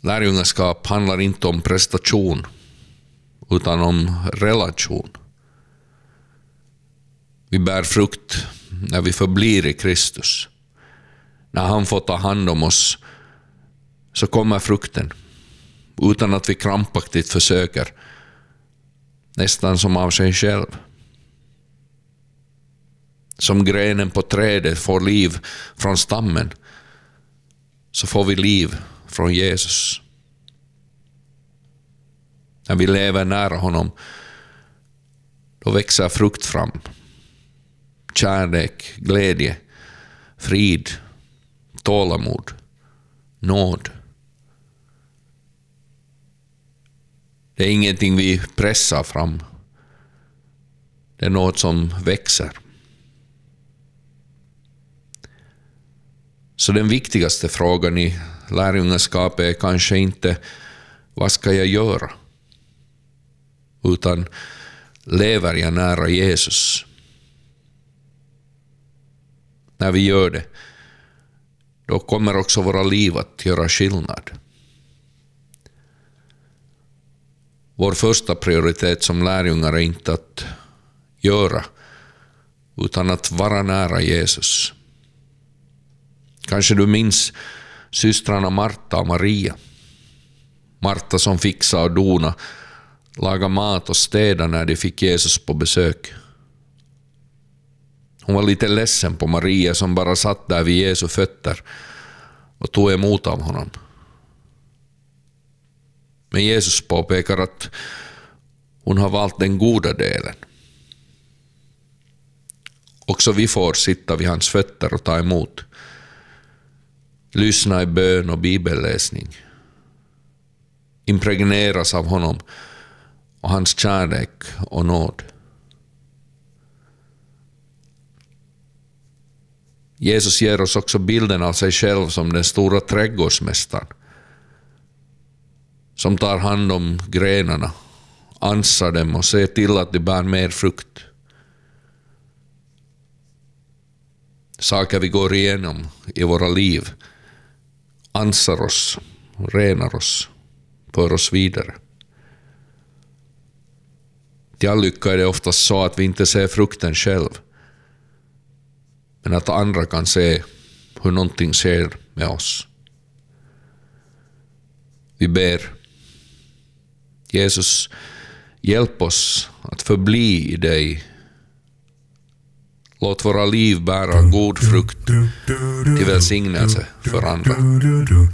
Lärjungaskap handlar inte om prestation utan om relation. Vi bär frukt när vi förblir i Kristus. När han får ta hand om oss så kommer frukten utan att vi krampaktigt försöker, nästan som av sig själv. Som grenen på trädet får liv från stammen så får vi liv från Jesus. När vi lever nära honom då växer frukt fram. Kärlek, glädje, frid, tålamod, nåd. Det är ingenting vi pressar fram. Det är något som växer. Så den viktigaste frågan i lärjungaskapet är kanske inte vad ska jag göra? Utan lever jag nära Jesus? När vi gör det, då kommer också våra liv att göra skillnad. Vår första prioritet som lärjungar är inte att göra, utan att vara nära Jesus. Kanske du minns systrarna Marta och Maria. Marta som fixade och dona, laga mat och städa när de fick Jesus på besök. Hon var lite ledsen på Maria som bara satt där vid Jesu fötter och tog emot av honom. Men Jesus påpekar att hon har valt den goda delen. Också vi får sitta vid hans fötter och ta emot. Lyssna i bön och bibelläsning. Impregneras av honom och hans kärlek och nåd. Jesus ger oss också bilden av sig själv som den stora trädgårdsmästaren som tar hand om grenarna, ansar dem och ser till att de bär mer frukt. Saker vi går igenom i våra liv ansar oss, renar oss, för oss vidare. Till all lycka är det oftast så att vi inte ser frukten själv, men att andra kan se hur någonting sker med oss. Vi ber. Jesus, hjälp oss att förbli i dig. Låt våra liv bära god frukt till välsignelse för andra.